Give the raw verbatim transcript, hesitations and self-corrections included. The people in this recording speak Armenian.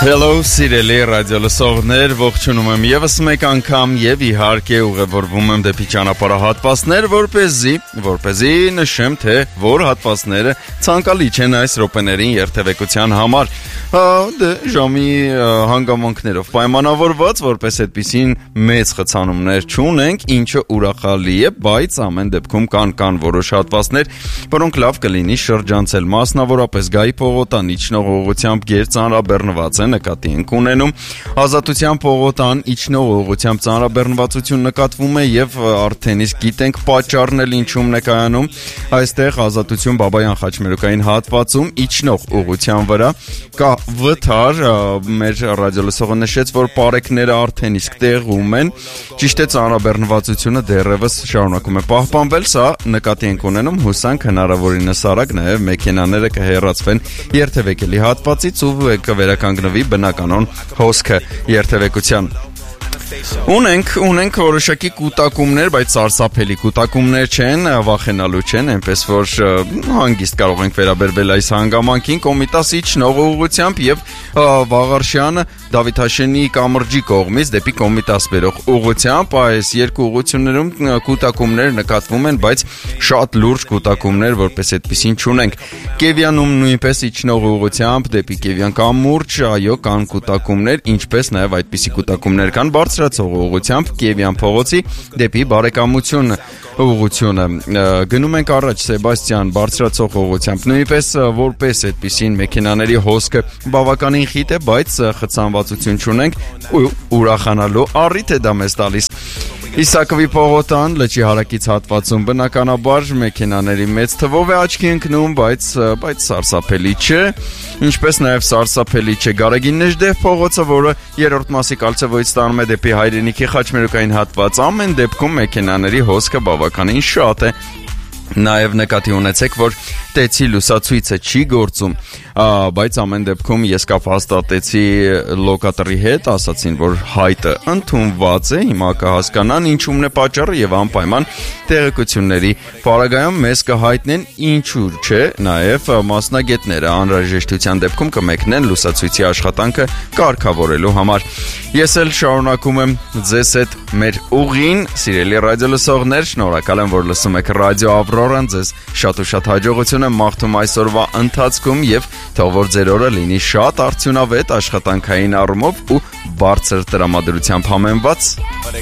Hello, սիրելի ռադիոլսողներ, ողջունում եմ եւս մեկ անգամ եւ իհարկե ուղևորվում եմ դեպի ճանապարհահատվածներ, որպեսզի, որպեսզի նշեմ, թե որ հատվածները ցանկալի չեն այս րոպեներին երթևեկության համար։ Դե ժամի հանգամանքներով պայմանավորված, որպես այդպիսին մեծ խցանումներ չունենք, ինչը ուրախալի է, բայց ամեն դեպքում կան կան որոշ հատվածներ, որոնք լավ կլինի շրջանցել, մասնավորապես Գայի պողոտան իջնող ուղղությամբ գերծանրաբեռնված են նկատի ենք ունենում, Ազատության պողոտան իջնող ուղղությամբ ծանրաբեռնվածություն նկատվում է եւ արդեն իսկ գիտենք պատճառն էլ ինչում նկայանում, այստեղ Ազատություն Բաբայան խաչմերուկային հատվածում իջնող ուղղության վրա կա վթար, մեր ռադիոլսողը նշեց, որ պարեկները արդեն իսկ տեղում են, ճիշտ է ծանրաբեռնվածությունը դեռևս շարունակում է պահպանվել, սա նկատի ենք ունենում, հուսանք հնարավորինս արագ նաև մեքենաները կհեռացվեն երթևեկելի հատվածից ու կվերականգնվի բնականon հոսքը երթևեկության։ Ունենք, ունենք որոշակի կուտակումներ, բայց սարսափելի կուտակումներ չեն, վախենալու չեն, այնպես որ հանգիստ կարող ենք վերաբերվել այս հանգամանքին, Կոմիտաս իջնող ուղղությամբ եւ Վաղարշյանը Դավիթ Հաշենի կամրջի կողմից դեպի Կոմիտաս բերող ուղղությամբ, այս երկու ուղղություններում կուտակումներ նկատվում են, բայց շատ լուրջ կուտակումներ, որպես այդպեսին չունենք։ Կևյանում նույնպես իջնող ուղղությամբ դեպի Կևյան կամուրջ, այո, կան կուտակումներ, ինչպես նաեւ այդպիսի կուտակումներ կան բարձրացող ուղղությամբ Կիևյան փողոցի դեպի Բարեկամություն ուղղությունը։ Գնում ենք առաջ Սեբաստիան բարձրացող ուղղությամբ, նույնպես որպես այդպիսին մեքենաների հոսքը բավականին խիտ է, բայց խցանվածություն չունենք ու ուրախանալու առիթ է դա մեզ տալիս։ Իսակովի պողոտան լճի հարակից հատվածում բնականաբար մեքենաների մեծ թվով է աչքի ընկնում, բայց բայց սարսափելի չէ, ինչպես նաև սարսափելի չէ Գարեգին Նեժդեհ փողոցը, որը երրորդ մասի կալցևոյից ստանում է դեպի Հայրենիքի խաչմերուկային հատված, ամեն դեպքում մեքենաների հոսքը բավականին շատ է։ Նաև նկատի ունեցեք, որ տեցի լուսացույցը չի գործում, բայց ամեն դեպքում ես կապ հաստատեցի լոկատորի հետ, ասացին, որ հայտը ընդունված է, հիմա կհասկանան ինչումն է պատճառը եւ անպայման տեղեկությունների պարագայում մեզ կհայտնեն ինչու չէ, նաև մասնագետները անհրաժեշտության դեպքում կմեկնեն լուսացույցի աշխատանքը կարգավորելու համար։ Ես էլ շարունակում եմ ձեզ հետ մեր ուղին, սիրելի ռադիոլսողներ, շնորհակալ եմ, որ լսում եք ռադիո Ավրորան, ձեզ շատ ու շատ հաջողություն եմ մաղթում այսօրվա ընթացքում եւ թող որ ձեր օրը լինի շատ արդյունավետ աշխատանքային առումով ու բարձր տրամադրությամբ համեմված։